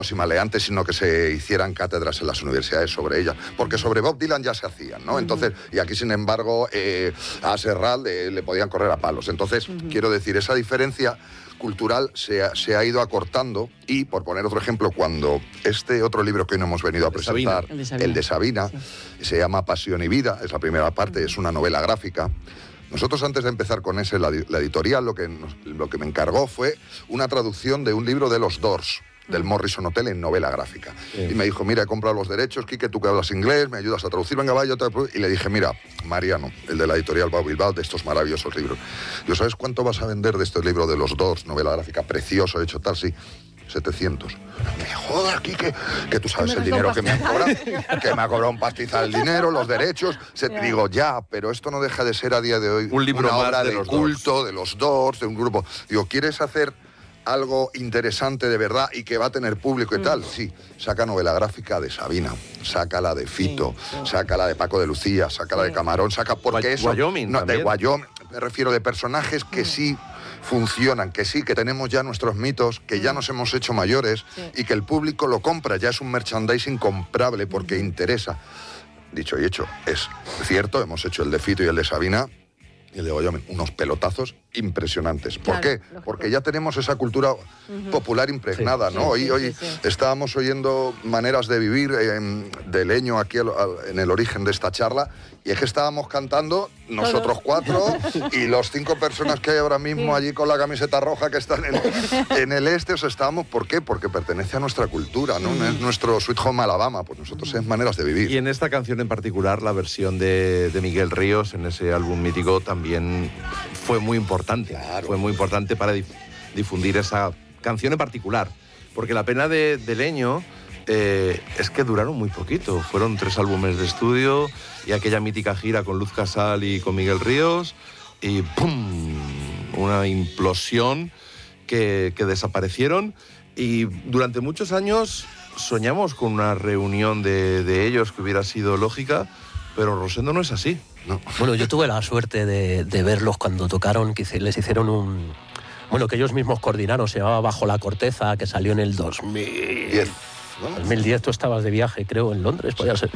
y maleantes, sino que se hicieran cátedras en las universidades sobre ella, porque sobre Bob Dylan ya se hacían, ¿no? Entonces, y aquí, sin embargo, a Serrat le podían correr a palos. Entonces, quiero decir, esa diferencia cultural se ha ido acortando y, por poner otro ejemplo, cuando este otro libro que hoy no hemos venido a presentar, el de Sabina, se llama Pasión y Vida, es la primera parte, es una novela gráfica. Nosotros, antes de empezar con ese, la editorial, lo que me encargó fue una traducción de un libro de los Doors, del Morrison Hotel, en novela gráfica. Sí. Y me dijo, mira, he comprado los derechos, Quique, tú que hablas inglés, me ayudas a traducir, venga, vaya. Y le dije, mira, Mariano, el de la editorial Bau Bilbao, de estos maravillosos libros. Yo, ¿sabes cuánto vas a vender de este libro de los Doors, novela gráfica, precioso, hecho tal? Sí, 700. Me jodas, Quique, que tú sabes el dinero que me han cobrado, que me ha cobrado un pastizal el dinero, los derechos. Digo, ya, pero esto no deja de ser a día de hoy un libro una obra de culto, Doors. De los Doors, de un grupo. Digo, ¿quieres hacer algo interesante de verdad y que va a tener público y tal? Sí, saca novela gráfica de Sabina, saca la de Fito, saca la de Paco de Lucía, saca la de Camarón, saca porque eso... Wyoming, no, de Wyoming, me refiero, de personajes que sí funcionan, que sí, que tenemos ya nuestros mitos, que ya nos hemos hecho mayores y que el público lo compra, ya es un merchandising comprable porque interesa. Dicho y hecho, es cierto, hemos hecho el de Fito y el de Sabina, y el de Wyoming, unos pelotazos impresiononantes. ¿Por qué? Lógico. Porque ya tenemos esa cultura popular impregnada, ¿no? Hoy estábamos oyendo maneras de vivir de Leño aquí en el origen de esta charla, y es que estábamos cantando nosotros cuatro y los 5 personas que hay ahora mismo allí con la camiseta roja que están en el este. O sea, estábamos, ¿por qué? Porque pertenece a nuestra cultura, ¿no? Es nuestro Sweet Home Alabama, pues nosotros es maneras de vivir. Y en esta canción en particular, la versión de Miguel Ríos, en ese álbum mítico, también fue muy importante. Claro. Fue muy importante para difundir esa canción en particular. Porque la pena de Leño es que duraron muy poquito. Fueron 3 álbumes de estudio y aquella mítica gira con Luz Casal y con Miguel Ríos, y ¡pum! Una implosión que desaparecieron. Y durante muchos años soñamos con una reunión de ellos que hubiera sido lógica, pero Rosendo no es así. No. Bueno, yo tuve la suerte de verlos cuando tocaron, que les hicieron un... Bueno, que ellos mismos coordinaron, se llamaba Bajo la Corteza, que salió en el 2010. 2010, tú estabas de viaje, creo, en Londres, podía ser.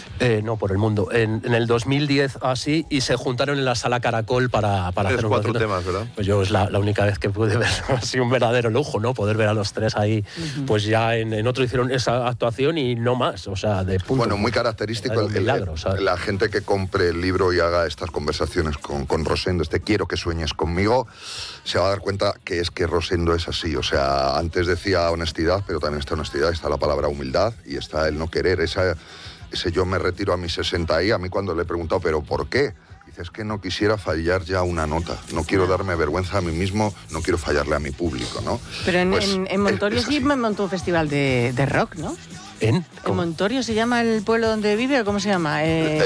No, por el mundo. En el 2010 así, y se juntaron en la Sala Caracol para hacer 4 temas, ¿verdad? Pues yo es la única vez que pude ver, ha sido un verdadero lujo, ¿no? Poder ver a los 3 ahí, pues ya en otro hicieron esa actuación y no más, o sea, de punto. Bueno, muy característico la gente que compre el libro y haga estas conversaciones con Rosendo, quiero que sueñes conmigo, se va a dar cuenta que es que Rosendo es así. O sea, antes decía honestidad, pero también está honestidad, está la palabra humildad y está el no querer, ese yo me retiro a mis 60 y a mí cuando le he preguntado, ¿pero por qué? Dice, es que no quisiera fallar ya una nota, no quiero darme vergüenza a mí mismo, no quiero fallarle a mi público, ¿no? Pero en Montorio sí me montó un festival de rock, ¿no? ¿En Montorio se llama el pueblo donde vive o cómo se llama?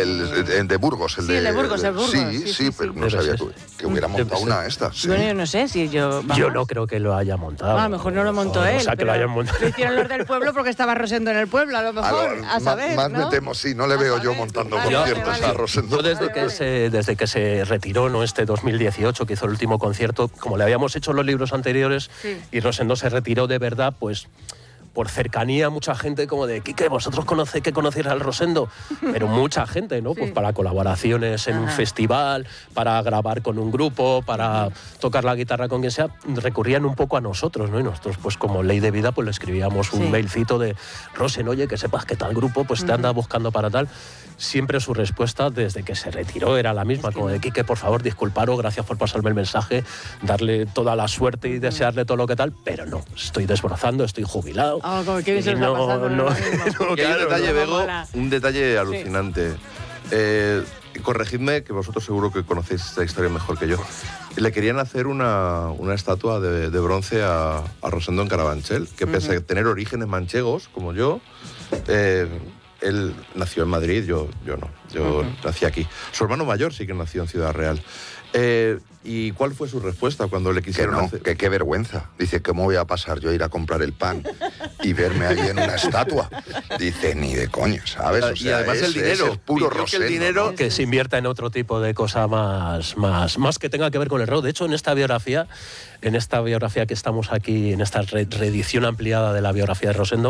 El de Burgos. El de Burgos. Sí, pero no sabía que hubiera montado una esta. Sí. Bueno, yo no sé si yo... Vamos. Yo no creo que lo haya montado. A lo mejor no lo montó él. O sea, que lo hayan montado. Lo hicieron los del pueblo porque estaba Rosendo en el pueblo, a lo mejor, a saber, Más ¿no? me temo, sí, no le veo yo montando conciertos a Rosendo. Yo desde que se retiró, ¿no? Este 2018, que hizo el último concierto, como le habíamos hecho los libros anteriores, y Rosendo se retiró de verdad, pues... por cercanía, mucha gente como de Quique, vosotros que conocéis al Rosendo, pero mucha gente, ¿no? Pues para colaboraciones en un festival, para grabar con un grupo, para tocar la guitarra con quien sea, recurrían un poco a nosotros, ¿no? Y nosotros, pues como ley de vida, pues le escribíamos un mailcito de Rosen, oye, que sepas que tal grupo pues te anda buscando para tal. Siempre su respuesta desde que se retiró era la misma, como de Quique, por favor, disculparos, gracias por pasarme el mensaje, darle toda la suerte y desearle todo lo que tal, pero no, estoy desbrozando, estoy jubilado. Oh, como que bien se está pasando. Un detalle alucinante. Corregidme, que vosotros seguro que conocéis esta historia mejor que yo. Le querían hacer una estatua de bronce a Rosendo en Carabanchel, que pese a tener orígenes manchegos, como yo, él nació en Madrid, yo no. Yo nací aquí. Su hermano mayor sí que nació en Ciudad Real. ¿Y cuál fue su respuesta cuando le quisieron hacer? Que qué vergüenza. Dice, ¿cómo voy a pasar yo a ir a comprar el pan y verme ahí en una estatua? Dice, ni de coño, ¿sabes? O sea, y además el dinero, es puro Rosendo, el dinero, ¿no? Que se invierta en otro tipo de cosa más que tenga que ver con el rock. De hecho, en esta biografía que estamos aquí, en esta reedición ampliada de la biografía de Rosendo,